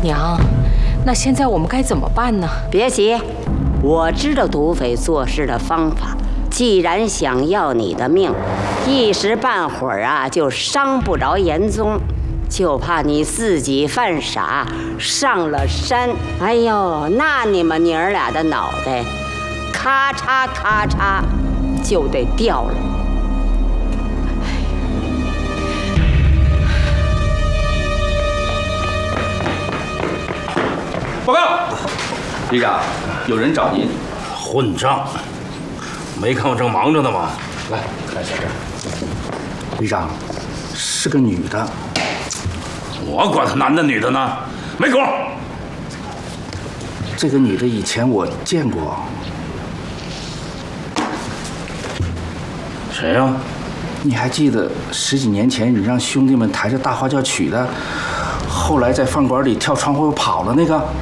娘，那现在我们该怎么办呢？ 别急，我知道土匪做事的方法。既然想要你的命，一时半会儿啊就伤不着严嵩，就怕你自己犯傻上了山。哎呦，那你们娘儿俩的脑袋，咔嚓咔嚓就得掉了。 报告，旅长，有人找您。 混账！没看我正忙着呢吗？ 来，看一下这儿。 旅长，是个女的。 我管他男的女的呢，没狗。 这个女的以前我见过。 谁呀？ 你还记得10几年前你让兄弟们抬着大花轿娶的，后来在饭馆里跳窗户又跑了那个？